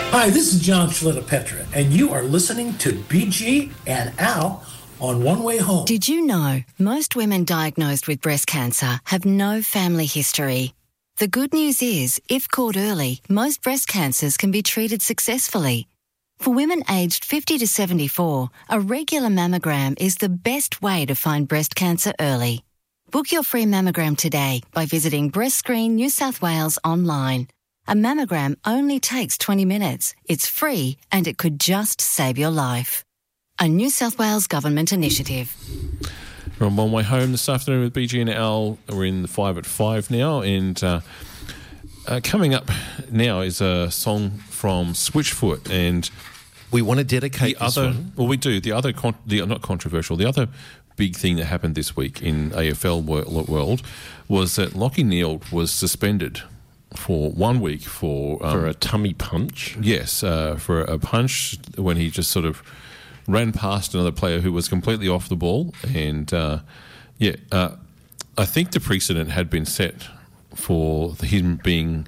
Hi, this is John Chiletta-Petra, and you are listening to BG and Al on One Way Home. Did you know most women diagnosed with breast cancer have no family history? The good news is, if caught early, most breast cancers can be treated successfully. For women aged 50 to 74, a regular mammogram is the best way to find breast cancer early. Book your free mammogram today by visiting Breast Screen New South Wales online. A mammogram only takes 20 minutes. It's free and it could just save your life. A New South Wales Government initiative. We're on One Way Home this afternoon with BG and Al. We're in the 5 at 5 now, and coming up now is a song from Switchfoot, and we want to dedicate this one. Well, we do. The other, not controversial, the other big thing that happened this week in AFL world was that Lachie Neale was suspended for 1 week for a tummy punch. Yes, for a punch when he just sort of ran past another player who was completely off the ball. And, I think the precedent had been set for him being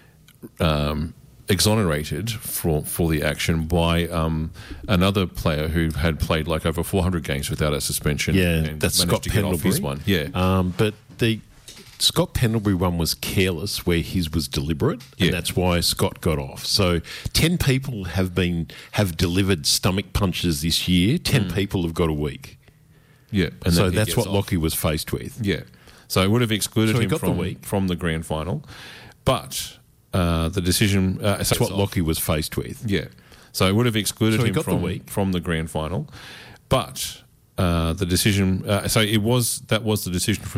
exonerated for the action by another player who had played like over 400 games without a suspension. Yeah, and that's Scott Pendlebury. One. Yeah. But the Scott Pendlebury one was careless, where his was deliberate, and that's why Scott got off. So 10 people have delivered stomach punches this year. 10 people have got a week. Yeah, and so that's what Lachie was faced with. Yeah, so it would have excluded him from the grand final, but the decision. That's what Lachie was faced with. Yeah, so it would have excluded him from the grand final, but the decision. That was the decision from